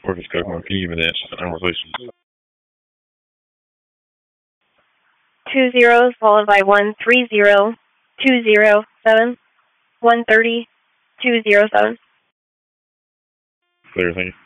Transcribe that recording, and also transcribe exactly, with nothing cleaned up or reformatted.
Corpus Kokomo, can you give me that number, please? Two zeros followed by one three zero two zero seven one thirty two zero seven. Clear, thank you.